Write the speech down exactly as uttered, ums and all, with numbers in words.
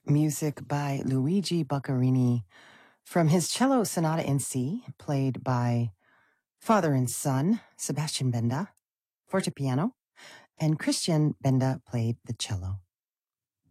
Music by Luigi Boccherini from his cello sonata in C, played by father and son, Sebastian Benda, fortepiano, and Christian Benda played the cello.